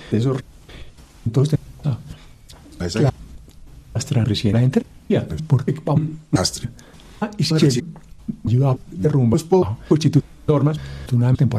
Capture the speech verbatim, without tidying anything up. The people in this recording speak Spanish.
Eso. Entonces, ah, Exacto. Astra recién la gente. Ya, porque vamos. Astra. Ah, y si ayuda de rumbo, pues, si tú normas, tú una temporada.